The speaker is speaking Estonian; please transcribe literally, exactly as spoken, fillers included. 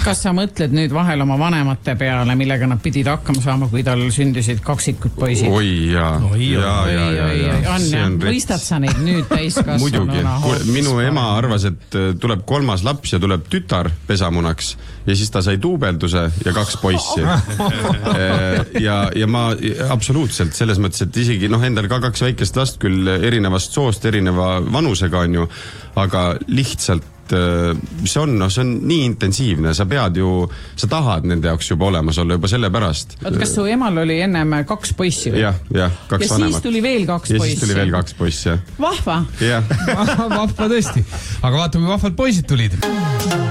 kas sa mõtled nüüd vahel oma vanemate peale, millega nad pidid hakkama saama, kui tal sündisid kaksikud poisid? Oi, jaa. Oi, ja, ja, ja, ja. Anja, mõistad sa neid nüüd täiskasvanuna? Muidugi. Minu ema arvas, et tuleb kolmas laps ja tuleb tütar pesamunaks ja siis ta sai duubelduse ja kaks poissi. ja, ja ma absoluutselt selles mõttes, et isegi noh, endal ka kaks väikest last küll erinevast soost, erineva vanusega on ju, aga lihtsalt see on, no, see on nii intensiivne, sa pead ju, sa tahad nende jaoks juba olemas olla juba selle pärast. Oot, kas su emal oli ennem kaks poissi? Jah, jah, kaks ja vanemat. Siis tuli veel kaks ja poissi? Ja siis tuli veel kaks poissi, jah. Vahva? Jah. Vahva tõesti. Aga vaata, kui vahvad poisid tulid.